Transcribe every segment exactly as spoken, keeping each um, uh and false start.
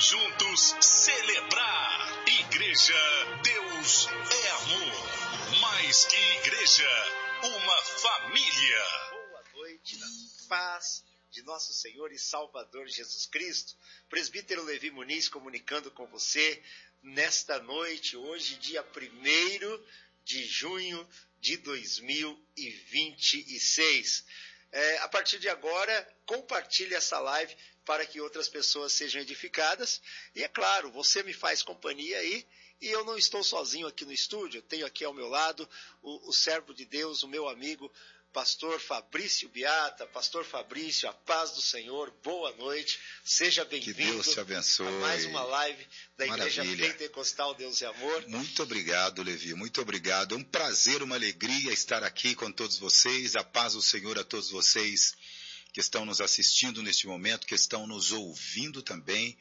Vamos juntos celebrar. Igreja, Deus é amor. Mais que igreja, uma família. Boa noite, na paz de nosso Senhor e Salvador Jesus Cristo. Presbítero Levi Muniz comunicando com você nesta noite, hoje, dia primeiro de junho de dois mil e vinte e seis. É, a partir de agora, compartilhe essa live para que outras pessoas sejam edificadas. E é claro, você me faz companhia aí, e eu não estou sozinho aqui no estúdio. Eu tenho aqui ao meu lado o, o servo de Deus, o meu amigo, pastor Fabrício Beata. Pastor Fabrício, a paz do Senhor, boa noite, seja bem-vindo. Que Deus te abençoe. A mais uma live da Maravilha. Igreja Pentecostal Deus e Amor. Muito obrigado, Levi, muito obrigado. É um prazer, uma alegria estar aqui com todos vocês. A paz do Senhor a todos vocês que estão nos assistindo neste momento, que estão nos ouvindo também.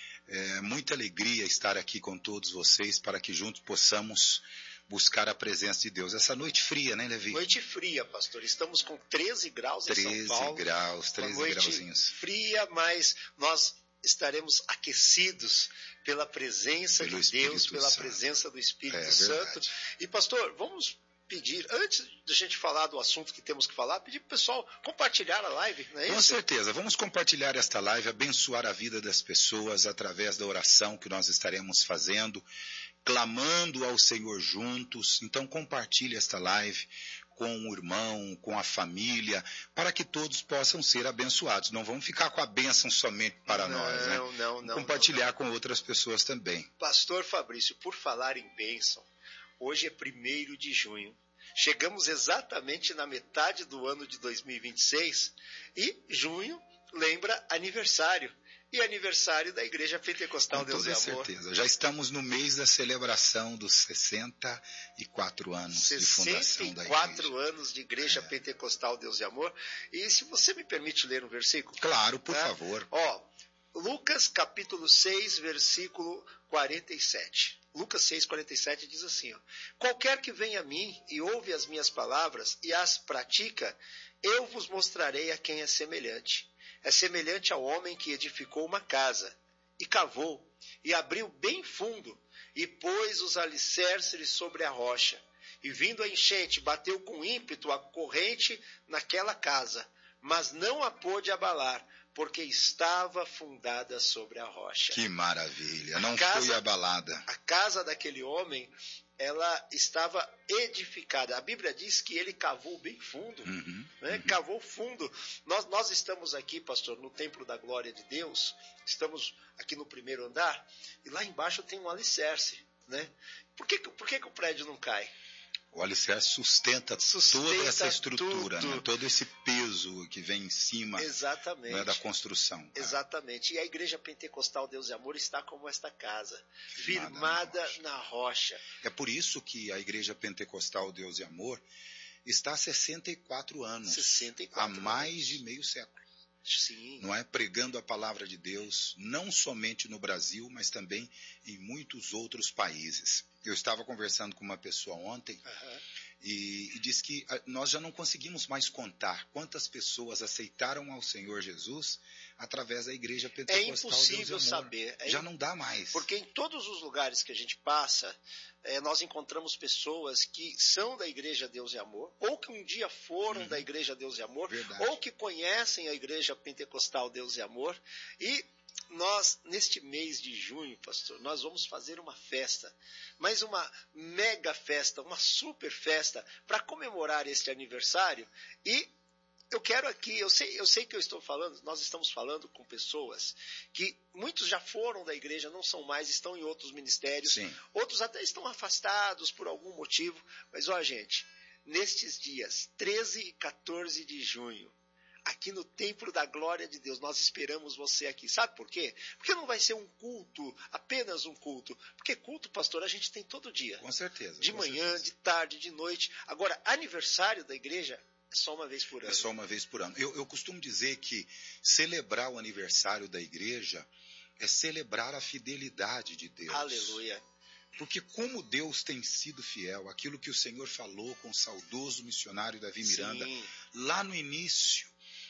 É muita alegria estar aqui com todos vocês para que juntos possamos buscar a presença de Deus. Essa noite fria, né, Levi? Noite fria, pastor. Estamos com treze graus em São Paulo. treze graus, treze Uma noite grauzinhos. Fria, mas nós estaremos aquecidos pela presença Pelo de Deus, Espírito pela Santo. presença do Espírito É, Santo. verdade. E, pastor, vamos pedir, antes de a gente falar do assunto que temos que falar, pedir para o pessoal compartilhar a live, não é isso? Com certeza, vamos compartilhar esta live, abençoar a vida das pessoas através da oração que nós estaremos fazendo, clamando ao Senhor juntos. Então compartilhe esta live com o irmão, com a família, para que todos possam ser abençoados. Não vamos ficar com a bênção somente para não, nós, né? Não, não, não. Compartilhar não, não. com outras pessoas também. Pastor Fabrício, por falar em bênção, hoje é primeiro de junho. Chegamos exatamente na metade do ano de dois mil e vinte e seis e junho lembra aniversário. E aniversário da Igreja Pentecostal Deus e Amor. Com toda certeza. Já estamos no mês da celebração dos sessenta e quatro anos de fundação da Igreja. sessenta e quatro anos de Igreja é. Pentecostal Deus e Amor. E se você me permite ler um versículo? Claro, por é? favor. Ó, Lucas capítulo seis, versículo quarenta e sete. Lucas seis, quarenta e sete diz assim, ó, qualquer que venha a mim e ouve as minhas palavras e as pratica, eu vos mostrarei a quem é semelhante. É semelhante ao homem que edificou uma casa, e cavou, e abriu bem fundo, e pôs os alicerces sobre a rocha. E vindo a enchente, bateu com ímpeto a corrente naquela casa, mas não a pôde abalar, porque estava fundada sobre a rocha. Que maravilha, não casa, foi abalada. A casa daquele homem, ela estava edificada. A Bíblia diz que ele cavou bem fundo, uhum, né? uhum. Cavou fundo. Nós, nós estamos aqui, pastor, no Templo da Glória de Deus, estamos aqui no primeiro andar, e lá embaixo tem um alicerce, né? Por que, por que, que o prédio não cai? O alicerce sustenta, sustenta toda essa estrutura, né? Todo esse peso que vem em cima, exatamente, né, da construção. Exatamente. E a Igreja Pentecostal Deus e Amor está como esta casa, firmada, firmada na, rocha. na rocha. É por isso que a Igreja Pentecostal Deus e Amor está há sessenta e quatro anos, sessenta e quatro há mais anos. de meio século. Sim. Não é? Pregando a palavra de Deus, não somente no Brasil, mas também em muitos outros países. Eu estava conversando com uma pessoa ontem, uhum. e, e disse que nós já não conseguimos mais contar quantas pessoas aceitaram ao Senhor Jesus através da Igreja Pentecostal. É impossível Deus e Amor. saber. É já im... não dá mais. Porque em todos os lugares que a gente passa, é, nós encontramos pessoas que são da Igreja Deus e Amor, ou que um dia foram uhum. da Igreja Deus e Amor, Verdade. ou que conhecem a Igreja Pentecostal Deus e Amor. E nós, neste mês de junho, pastor, nós vamos fazer uma festa, mas uma mega festa, uma super festa, para comemorar este aniversário. E eu quero aqui, eu sei, eu sei que eu estou falando, nós estamos falando com pessoas que muitos já foram da igreja, não são mais, estão em outros ministérios, Sim. Outros até estão afastados por algum motivo, mas ó gente, nestes dias treze e quatorze de junho, aqui no Templo da Glória de Deus, nós esperamos você aqui. Sabe por quê? Porque não vai ser um culto, apenas um culto. Porque culto, pastor, a gente tem todo dia. Com certeza. De com manhã, certeza. de tarde, de noite. Agora, aniversário da igreja é só uma vez por ano. É só uma vez por ano. Eu, eu costumo dizer que celebrar o aniversário da igreja é celebrar a fidelidade de Deus. Aleluia. Porque como Deus tem sido fiel, aquilo que o Senhor falou com o saudoso missionário Davi Miranda, Sim. lá no início,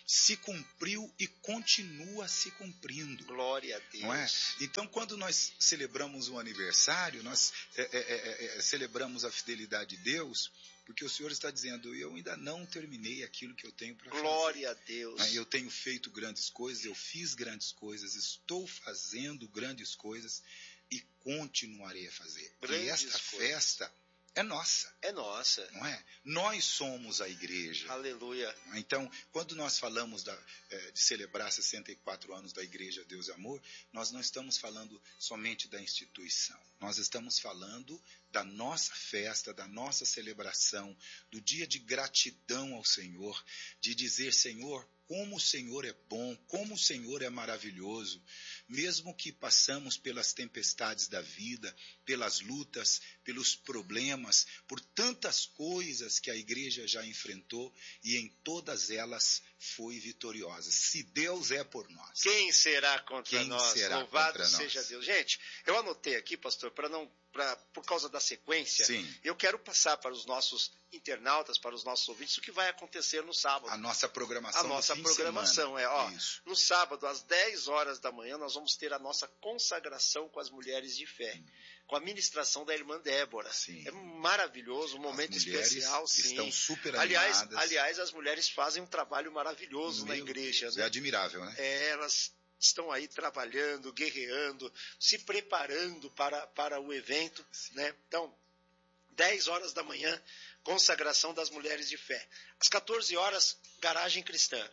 se cumpriu e continua se cumprindo. Glória a Deus. Não é? Então, quando nós celebramos um aniversário, nós é, é, é, é, celebramos a fidelidade de Deus, porque o Senhor está dizendo, eu ainda não terminei aquilo que eu tenho para fazer. Glória a Deus. Eu tenho feito grandes coisas, eu fiz grandes coisas, estou fazendo grandes coisas e continuarei a fazer. Grandes e esta coisas. festa é nossa. É nossa. Não é? Nós somos a igreja. Aleluia. Então, quando nós falamos da, de celebrar sessenta e quatro anos da Igreja Deus e Amor, nós não estamos falando somente da instituição. Nós estamos falando da nossa festa, da nossa celebração, do dia de gratidão ao Senhor, de dizer, Senhor, como o Senhor é bom, como o Senhor é maravilhoso, mesmo que passamos pelas tempestades da vida, pelas lutas, pelos problemas, por tantas coisas que a igreja já enfrentou e em todas elas foi vitoriosa. Se Deus é por nós, quem será contra quem nós? será Louvado contra seja nós? Deus. Gente, eu anotei aqui, pastor, para não Pra, por causa da sequência, Sim. eu quero passar para os nossos internautas, para os nossos ouvintes, o que vai acontecer no sábado. A nossa programação. A nossa programação é, ó, Isso. no sábado, às dez horas da manhã, nós vamos ter a nossa consagração com as mulheres de fé, hum. com a ministração da irmã Débora. Sim. É maravilhoso, um momento as mulheres especial. Sim. Estão super aliás, animadas. aliás, as mulheres fazem um trabalho maravilhoso Meu na igreja. Deus, né? É admirável, né? É, elas estão aí trabalhando, guerreando, se preparando para, para o evento, né? Então, dez horas da manhã, consagração das mulheres de fé. Às quatorze horas, garagem cristã.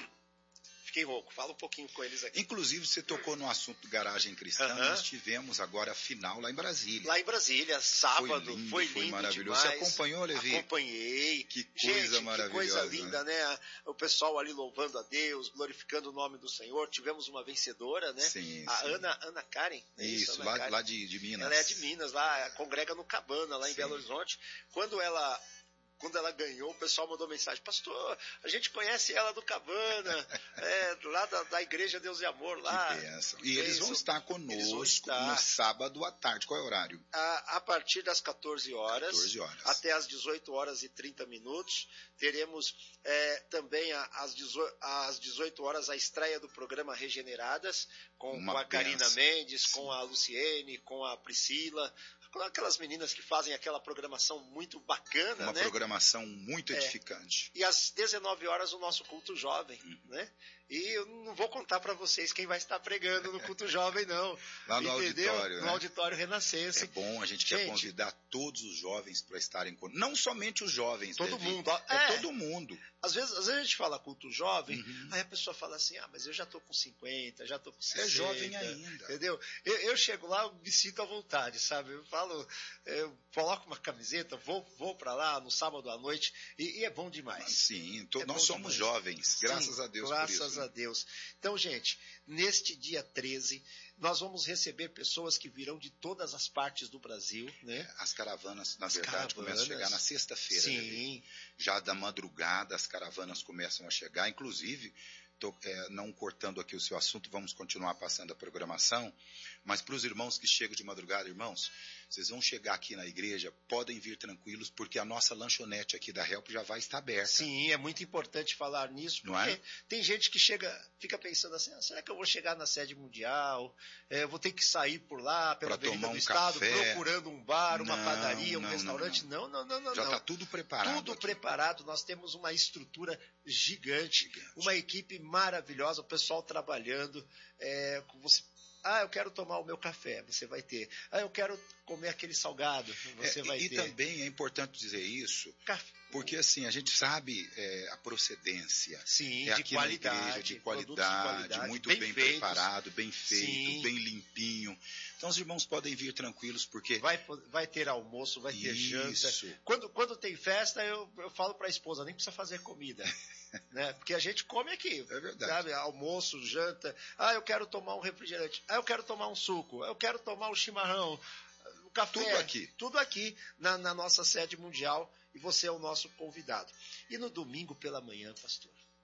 Fiquei rouco, fala um pouquinho com eles aqui. Inclusive, você tocou no assunto do Garagem Cristã, uh-huh. nós tivemos agora a final lá em Brasília. Lá em Brasília, sábado, foi lindo, foi, lindo foi maravilhoso. Demais. Você acompanhou, Levi? Acompanhei. Que coisa Gente, maravilhosa. Que coisa linda, né? né? O pessoal ali louvando a Deus, glorificando o nome do Senhor. Tivemos uma vencedora, né? Sim, a sim. Ana, Ana Karen. É isso, isso Ana lá, Karen. lá de, de Minas. Ela é de Minas, lá, congrega no Cabana, lá em sim. Belo Horizonte. Quando ela... Quando ela ganhou, o pessoal mandou mensagem, pastor, a gente conhece ela do Cabana, é, lá da, da Igreja Deus e Amor, lá. Que bênção. E eles vão estar conosco vão estar. no sábado à tarde. Qual é o horário? A, a partir das quatorze horas, quatorze horas até as dezoito horas e trinta minutos. Teremos é, também às dezoito horas a estreia do programa Regeneradas, com, com a Karina Mendes, Sim. com a Luciene, com a Priscila, com aquelas meninas que fazem aquela programação muito bacana, Uma né? programação muito edificante. É. E às dezenove horas o nosso culto jovem, hum. né? E eu não vou contar para vocês quem vai estar pregando no culto jovem, não. Lá no Entendeu? auditório, No né? auditório Renascense. É bom, a gente, gente quer convidar todos os jovens para estarem conosco. Não somente os jovens, Todo Levi. mundo. É, é todo mundo. Às vezes, às vezes a gente fala culto jovem, uhum. aí a pessoa fala assim, ah, mas eu já tô com cinquenta, já tô com sessenta. É jovem ainda. Entendeu? Eu, eu chego lá, eu me sinto à vontade, sabe? Eu falo, eu coloco uma camiseta, vou, vou para lá no sábado à noite, e, e é bom demais. Sim, to, é nós somos demais. jovens, graças Sim, a Deus graças por isso. a Deus. Então, gente, neste dia treze, nós vamos receber pessoas que virão de todas as partes do Brasil, né? As caravanas, na as verdade, caravanas. começam a chegar na sexta-feira. Sim. Né? Já da madrugada, as caravanas começam a chegar. Inclusive, tô, é, não cortando aqui o seu assunto, vamos continuar passando a programação, mas para os irmãos que chegam de madrugada, irmãos, vocês vão chegar aqui na igreja, podem vir tranquilos, porque a nossa lanchonete aqui da Help já vai estar aberta. Sim, é muito importante falar nisso, porque não é? tem gente que chega, fica pensando assim, ah, será que eu vou chegar na sede mundial? É, eu vou ter que sair por lá, pela pra Avenida um do Estado, café. procurando um bar, uma não, padaria, um não, restaurante? Não, não, não, não. Já está não. tudo preparado. Tudo aqui. preparado, nós temos uma estrutura gigante, gigante. Uma equipe maravilhosa, o pessoal trabalhando, é, você... Ah, eu quero tomar o meu café, você vai ter. Ah, eu quero comer aquele salgado, você é, vai e, ter. E também é importante dizer isso, Café. porque assim, a gente sabe é, a procedência. Sim, é de aqui qualidade, na igreja, de qualidade, de qualidade, muito bem bem, feitos. preparado, bem feito, Sim. bem limpinho. Então os irmãos podem vir tranquilos, porque... Vai, vai ter almoço, vai ter isso. janta. Quando, quando tem festa, eu, eu falo para a esposa, nem precisa fazer comida. Né? Porque a gente come aqui. É verdade. Sabe? Almoço, janta. Ah, eu quero tomar um refrigerante. Ah, eu quero tomar um suco. Eu quero tomar um chimarrão. O café. Tudo aqui. Tudo aqui na, na nossa sede mundial. E você é o nosso convidado. E no domingo pela manhã, pastor,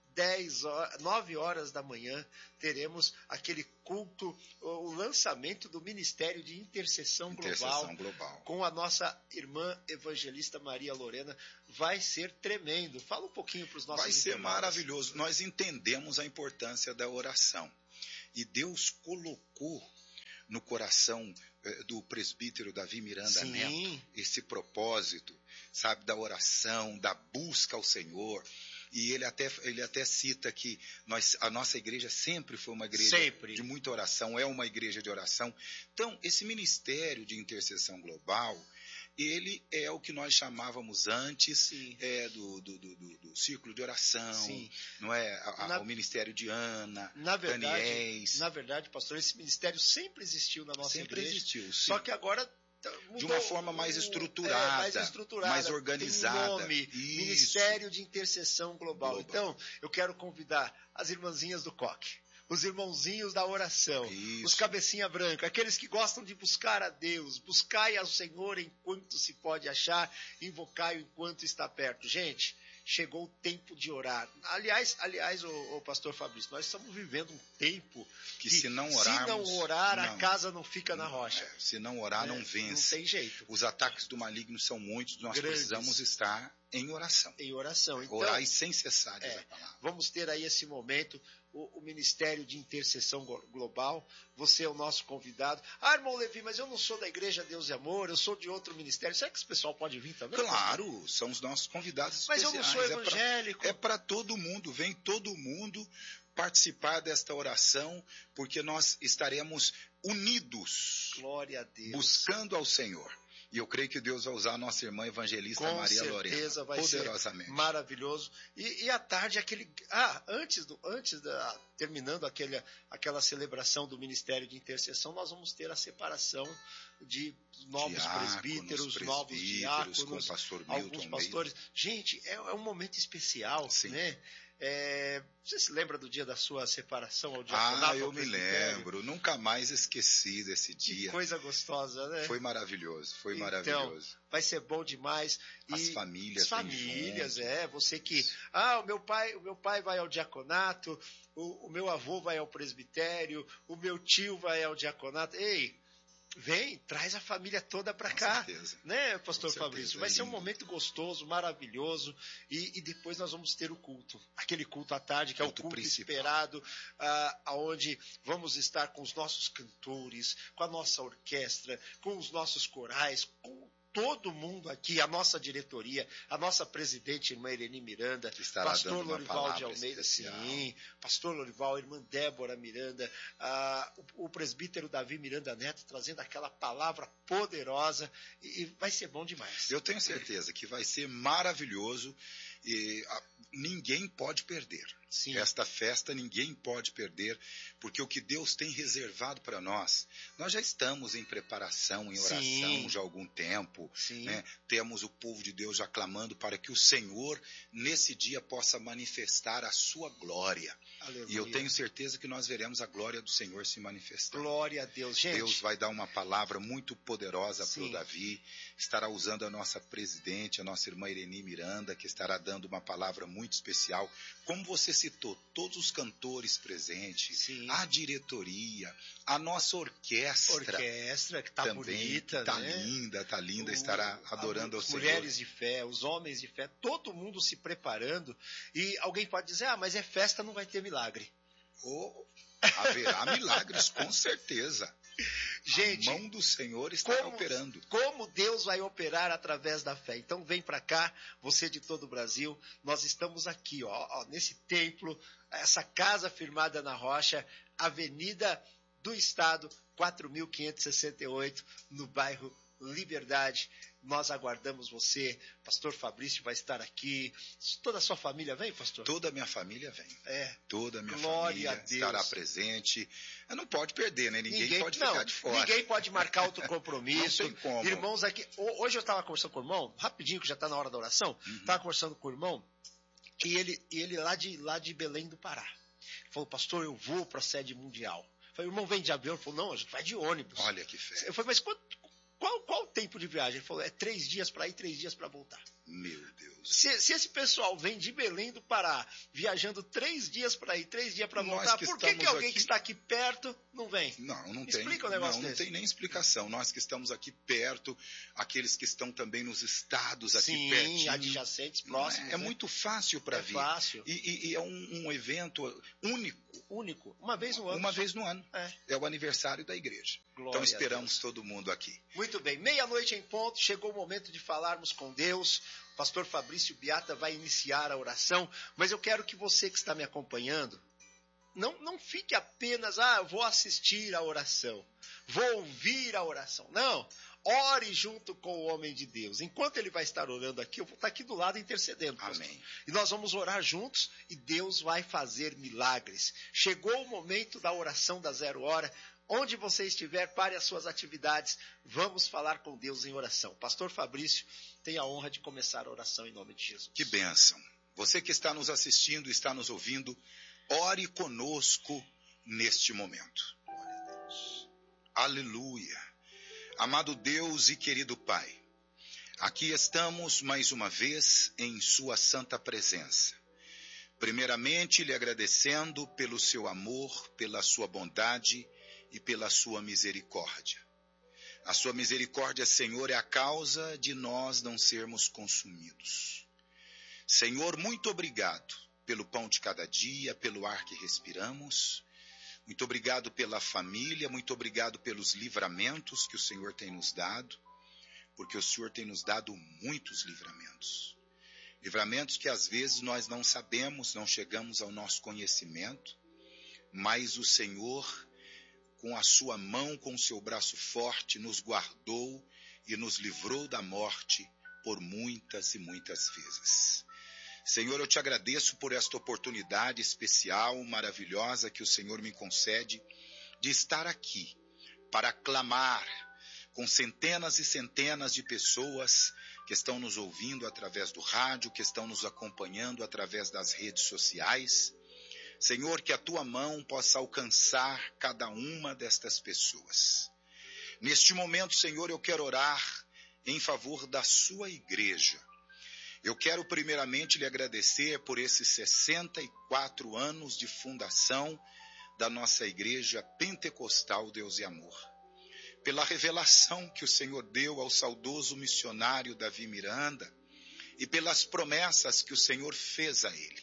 dez horas, nove horas da manhã, teremos aquele culto, o lançamento do Ministério de Intercessão, Intercessão Global, Global, com a nossa irmã evangelista Maria Lorena. Vai ser tremendo. Fala um pouquinho para os nossos Vai ser internautas. maravilhoso. Nós entendemos a importância da oração. E Deus colocou no coração eh, do presbítero Davi Miranda Sim. Neto esse propósito, sabe, da oração, da busca ao Senhor. E ele até, ele até cita que nós, a nossa igreja sempre foi uma igreja Sempre. de muita oração, é uma igreja de oração. Então, esse ministério de intercessão global, ele é o que nós chamávamos antes é, do, do, do, do, do círculo de oração, Sim. não é? A, na, o ministério de Ana, na verdade, Daniéis. Na verdade, pastor, esse ministério sempre existiu na nossa sempre igreja. Sempre existiu, sim. Só que agora mudou, de uma forma mais estruturada, é, mais, estruturada mais organizada. Tem um nome, Ministério de Intercessão Global. Global. Então, eu quero convidar as irmãzinhas do coque, os irmãozinhos da oração, Isso. os cabecinha branca, aqueles que gostam de buscar a Deus, buscai ao Senhor enquanto se pode achar, invocai-o enquanto está perto. Gente, chegou o tempo de orar. Aliás, aliás, o, o pastor Fabrício, nós estamos vivendo um tempo que, que se não orarmos, se não orar, não, a casa não fica na rocha. É, se não orar, é, não vence. Não tem jeito. Os ataques do maligno são muitos, nós Grandes. precisamos estar em oração. Em oração. Então, orar e sem cessar, diz é, a palavra. Vamos ter aí esse momento, o, o Ministério de Intercessão Global. Você é o nosso convidado. Ah, irmão Levi, mas eu não sou da Igreja Deus e Amor, eu sou de outro ministério. Será que esse pessoal pode vir também? Claro, são os nossos convidados mas especiais. Mas eu não sou evangélico. É para todo mundo, vem todo mundo participar desta oração, porque nós estaremos unidos, glória a Deus, buscando ao Senhor. E eu creio que Deus vai usar a nossa irmã evangelista Com Maria Lorena, vai poderosamente. Ser maravilhoso. E, e à tarde, aquele. Ah, antes, do, antes da. Terminando aquele, aquela celebração do Ministério de Intercessão, nós vamos ter a separação de novos diáconos, presbíteros, novos diáconos, com o pastor Milton alguns pastores. Almeida. Gente, é, é um momento especial, Sim. né? É, você se lembra do dia da sua separação ao diaconato? Ah, eu me lembro. Nunca mais esqueci desse dia. Que coisa gostosa, né? Foi maravilhoso, foi então, maravilhoso. Vai ser bom demais. As e famílias, as famílias, é. Você que, ah, o meu pai, o meu pai vai ao diaconato, o, o meu avô vai ao presbitério, o meu tio vai ao diaconato. Ei, vem, traz a família toda para cá, certeza. né, pastor Com Fabrício? certeza, vai é ser um momento gostoso, maravilhoso, e, e depois nós vamos ter o culto, aquele culto à tarde, que culto é o culto principal. esperado, ah, onde vamos estar com os nossos cantores, com a nossa orquestra, com os nossos corais, com todo mundo aqui, a nossa diretoria, a nossa presidente, irmã Irene Miranda, pastor Lorival de Almeida, especial. sim, pastor Lorival, irmã Débora Miranda, ah, o, o presbítero Davi Miranda Neto, trazendo aquela palavra poderosa, e, e vai ser bom demais. Eu tenho certeza que vai ser maravilhoso, e a, ninguém pode perder. Sim. Esta festa ninguém pode perder, porque o que Deus tem reservado para nós, nós já estamos em preparação, em oração Sim. já há algum tempo, Sim. né? Temos o povo de Deus já clamando para que o Senhor nesse dia possa manifestar a sua glória. Aleluia. E eu tenho certeza que nós veremos a glória do Senhor se manifestar. Glória a Deus, gente. Deus vai dar uma palavra muito poderosa para o Davi, estará usando a nossa presidente, a nossa irmã Irene Miranda, que estará dando uma palavra muito especial. Como você citou, todos os cantores presentes, Sim. a diretoria, a nossa orquestra. Orquestra, que está bonita, está né? linda, está linda, o, estará adorando ao Senhor. As mulheres de fé, os homens de fé, todo mundo se preparando. E alguém pode dizer, ah, mas é festa, não vai ter milagre. Oh, haverá milagres, com certeza. Gente, a mão do Senhor está como, operando. Como Deus vai operar através da fé. Então vem para cá, você de todo o Brasil. Nós estamos aqui, ó, ó, nesse templo, essa casa firmada na rocha, Avenida do Estado, quatro mil quinhentos e sessenta e oito, no bairro Liberdade. Nós aguardamos você. Pastor Fabrício vai estar aqui. Toda a sua família vem, pastor? Toda a minha família vem. É. Toda a minha Glória família a Deus. estará presente. Não pode perder, né? Ninguém, ninguém pode não, ficar de fora. Ninguém pode marcar outro compromisso. Não tem como. Irmãos aqui. Hoje eu estava conversando com o irmão, rapidinho, que já está na hora da oração. Estava uhum. conversando com o irmão, e ele, e ele lá, de, lá de Belém do Pará. Ele falou, pastor, eu vou para a sede mundial. Eu falei, irmão, vem de avião? Ele falou, não, a gente vai de ônibus. Olha que fé. Eu falei, mas quanto. Qual, qual o tempo de viagem? Ele falou, é três dias para ir, três dias para voltar. Meu Deus. Se, se esse pessoal vem de Belém do Pará, viajando três dias para ir, três dias para voltar, por que, que alguém aqui... que está aqui perto não vem? Não, não tem. Explica o negócio não, desse. Não tem nem explicação. Nós que estamos aqui perto, aqueles que estão também nos estados aqui Sim, pertinho. Sim, adjacentes, próximos. É, é né? muito fácil para é vir. Fácil. E, e, e é um, um evento único. Único. Uma vez no ano. Uma só. vez no ano. É. é o aniversário da igreja. Glória então esperamos todo mundo aqui. Muito bem. Meia-noite em ponto. Chegou o momento de falarmos com Deus. O pastor Fabrício Biata vai iniciar a oração. Mas eu quero que você que está me acompanhando, não, não fique apenas, ah, eu vou assistir a oração. Vou ouvir a oração. Não. Ore junto com o homem de Deus. Enquanto ele vai estar orando aqui, eu vou estar aqui do lado intercedendo. Pastor. Amém. E nós vamos orar juntos e Deus vai fazer milagres. Chegou o momento da oração da zero hora. Onde você estiver, pare as suas atividades. Vamos falar com Deus em oração. Pastor Fabrício tem a honra de começar a oração em nome de Jesus. Que bênção. Você que está nos assistindo, está nos ouvindo, ore conosco neste momento. Glória a Deus. Aleluia. Amado Deus e querido Pai, aqui estamos mais uma vez em sua santa presença. Primeiramente, lhe agradecendo pelo seu amor, pela sua bondade e pela sua misericórdia. A sua misericórdia, Senhor, é a causa de nós não sermos consumidos. Senhor, muito obrigado pelo pão de cada dia, pelo ar que respiramos. Muito obrigado pela família, muito obrigado pelos livramentos que o Senhor tem nos dado, porque o Senhor tem nos dado muitos livramentos. Livramentos que às vezes nós não sabemos, não chegamos ao nosso conhecimento, mas o Senhor, com a sua mão, com o seu braço forte, nos guardou e nos livrou da morte por muitas e muitas vezes. Senhor, eu te agradeço por esta oportunidade especial, maravilhosa que o Senhor me concede de estar aqui para clamar com centenas e centenas de pessoas que estão nos ouvindo através do rádio, que estão nos acompanhando através das redes sociais. Senhor, que a tua mão possa alcançar cada uma destas pessoas. Neste momento, Senhor, eu quero orar em favor da sua igreja. Eu quero primeiramente lhe agradecer por esses sessenta e quatro anos de fundação da nossa igreja pentecostal Deus e Amor. Pela revelação que o Senhor deu ao saudoso missionário Davi Miranda e pelas promessas que o Senhor fez a ele.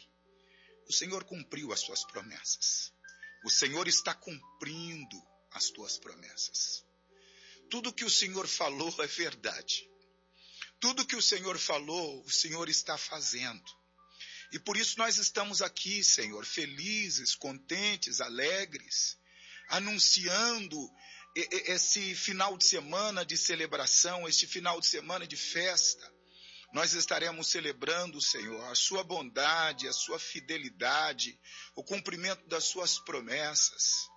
O Senhor cumpriu as suas promessas. O Senhor está cumprindo as tuas promessas. Tudo que o Senhor falou é verdade. Tudo que o Senhor falou, o Senhor está fazendo. E por isso nós estamos aqui, Senhor, felizes, contentes, alegres, anunciando esse final de semana de celebração, este final de semana de festa. Nós estaremos celebrando, Senhor, a sua bondade, a sua fidelidade, o cumprimento das suas promessas.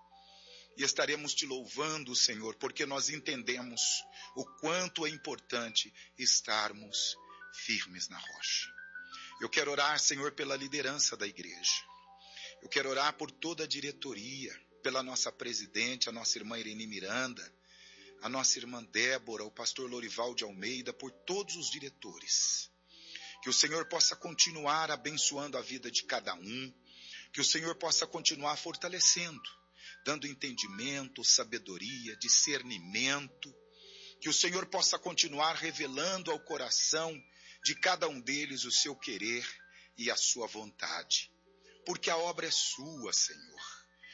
E estaremos te louvando, Senhor, porque nós entendemos o quanto é importante estarmos firmes na rocha. Eu quero orar, Senhor, pela liderança da igreja. Eu quero orar por toda a diretoria, pela nossa presidente, a nossa irmã Irene Miranda, a nossa irmã Débora, o pastor Lorival de Almeida, por todos os diretores. Que o Senhor possa continuar abençoando a vida de cada um, que o Senhor possa continuar fortalecendo, dando entendimento, sabedoria, discernimento, que o Senhor possa continuar revelando ao coração de cada um deles o seu querer e a sua vontade, porque a obra é sua, Senhor.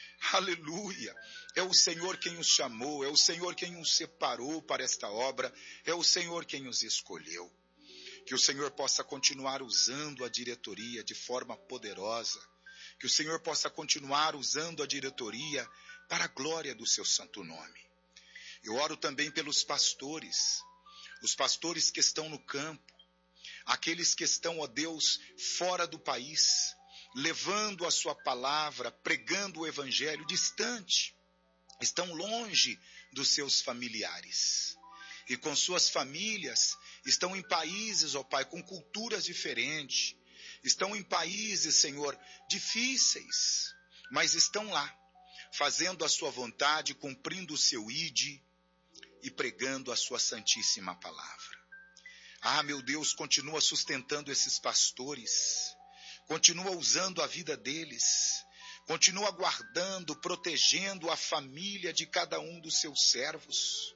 Aleluia! É o Senhor quem os chamou, é o Senhor quem os separou para esta obra, é o Senhor quem os escolheu. Que o Senhor possa continuar usando a diretoria de forma poderosa, que o Senhor possa continuar usando a diretoria para a glória do seu santo nome. Eu oro também pelos pastores, os pastores que estão no campo, aqueles que estão, ó Deus, fora do país, levando a sua palavra, pregando o evangelho distante, estão longe dos seus familiares. E com suas famílias, estão em países, ó Pai, com culturas diferentes, estão em países, Senhor, difíceis, mas estão lá, fazendo a sua vontade, cumprindo o seu ide e pregando a sua santíssima palavra. Ah, meu Deus, continua sustentando esses pastores, continua usando a vida deles, continua guardando, protegendo a família de cada um dos seus servos.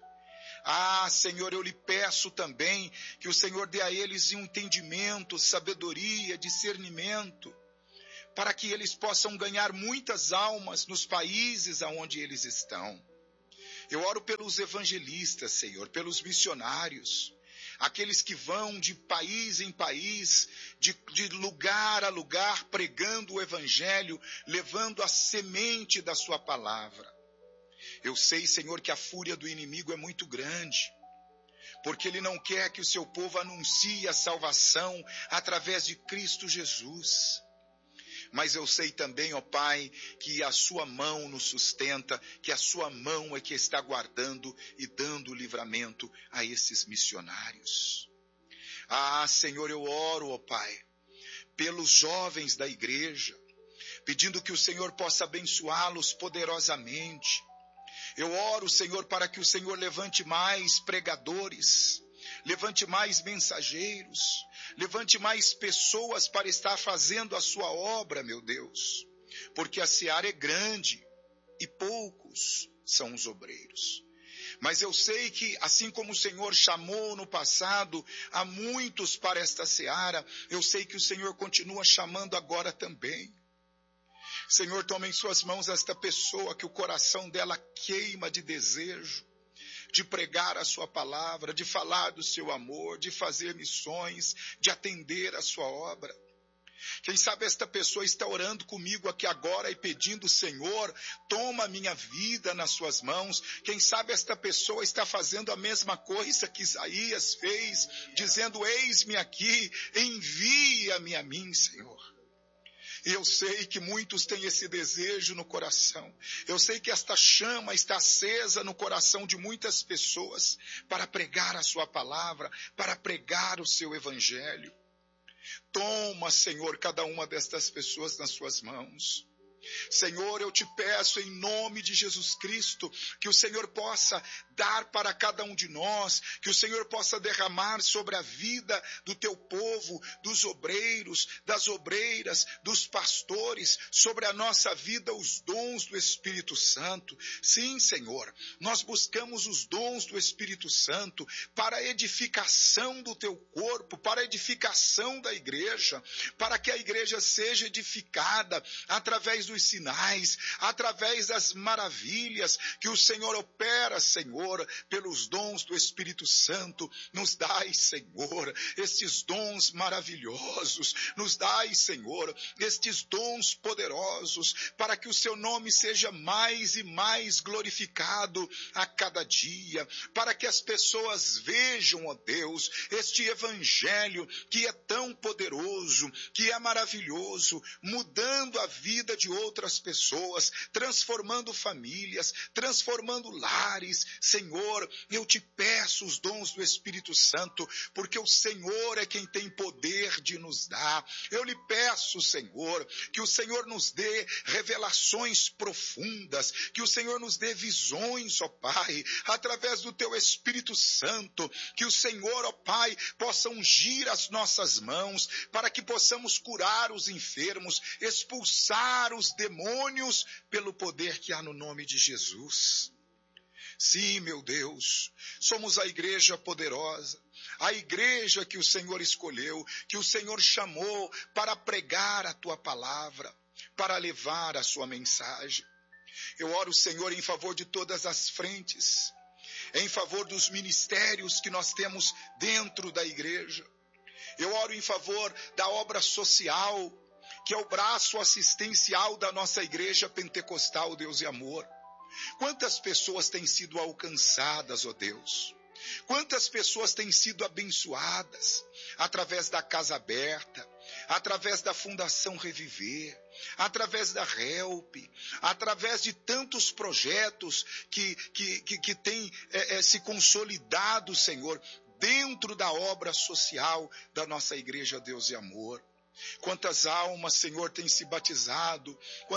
Ah, Senhor, eu lhe peço também que o Senhor dê a eles um entendimento, sabedoria, discernimento, para que eles possam ganhar muitas almas nos países aonde eles estão. Eu oro pelos evangelistas, Senhor, pelos missionários, aqueles que vão de país em país, de, de lugar a lugar, pregando o evangelho, levando a semente da sua palavra. Eu sei, Senhor, que a fúria do inimigo é muito grande, porque ele não quer que o seu povo anuncie a salvação através de Cristo Jesus. Mas eu sei também, ó Pai, que a sua mão nos sustenta, que a sua mão é que está guardando e dando livramento a esses missionários. Ah, Senhor, eu oro, ó Pai, pelos jovens da igreja, pedindo que o Senhor possa abençoá-los poderosamente. Eu oro, Senhor, para que o Senhor levante mais pregadores, levante mais mensageiros, levante mais pessoas para estar fazendo a sua obra, meu Deus, porque a seara é grande e poucos são os obreiros. Mas eu sei que, assim como o Senhor chamou no passado a muitos para esta seara, eu sei que o Senhor continua chamando agora também. Senhor, toma em suas mãos esta pessoa que o coração dela queima de desejo, de pregar a sua palavra, de falar do seu amor, de fazer missões, de atender a sua obra. Quem sabe esta pessoa está orando comigo aqui agora e pedindo, Senhor, toma a minha vida nas suas mãos. Quem sabe esta pessoa está fazendo a mesma coisa que Isaías fez, dizendo, eis-me aqui, envia-me a mim, Senhor. E eu sei que muitos têm esse desejo no coração. Eu sei que esta chama está acesa no coração de muitas pessoas para pregar a sua palavra, para pregar o seu evangelho. Toma, Senhor, cada uma destas pessoas nas suas mãos. Senhor, eu te peço em nome de Jesus Cristo, que o Senhor possa dar para cada um de nós, que o Senhor possa derramar sobre a vida do teu povo, dos obreiros, das obreiras, dos pastores, sobre a nossa vida os dons do Espírito Santo. Sim, Senhor, nós buscamos os dons do Espírito Santo para a edificação do teu corpo, para a edificação da igreja, para que a igreja seja edificada através do dos sinais, através das maravilhas que o Senhor opera, Senhor, pelos dons do Espírito Santo. Nos dai, Senhor, estes dons maravilhosos, nos dai, Senhor, estes dons poderosos, para que o seu nome seja mais e mais glorificado a cada dia, para que as pessoas vejam, ó Deus, este evangelho que é tão poderoso, que é maravilhoso, mudando a vida de outras pessoas, transformando famílias, transformando lares. Senhor, eu te peço os dons do Espírito Santo, porque o Senhor é quem tem poder de nos dar. Eu lhe peço, Senhor, que o Senhor nos dê revelações profundas, que o Senhor nos dê visões, ó Pai, através do teu Espírito Santo, que o Senhor, ó Pai, possa ungir as nossas mãos, para que possamos curar os enfermos, expulsar os demônios pelo poder que há no nome de Jesus. Sim, meu Deus, somos a igreja poderosa, a igreja que o Senhor escolheu, que o Senhor chamou para pregar a tua palavra, para levar a sua mensagem. Eu oro, Senhor, em favor de todas as frentes, em favor dos ministérios que nós temos dentro da igreja. Eu oro em favor da obra social, que é o braço assistencial da nossa igreja pentecostal, Deus e amor. Quantas pessoas têm sido alcançadas, ó Deus? Quantas pessoas têm sido abençoadas através da Casa Aberta, através da Fundação Reviver, através da Help, através de tantos projetos que, que, que, que têm é, é, se consolidado, Senhor, dentro da obra social da nossa igreja, Deus e amor. Quantas almas, Senhor, têm se batizado,